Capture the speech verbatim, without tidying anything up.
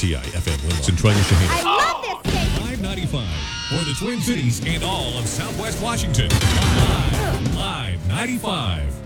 T I F M Willow, Centralia, Shaheen. I love this station. five ninety-five for the Twin Cities and all of Southwest Washington. Live, Live ninety-five.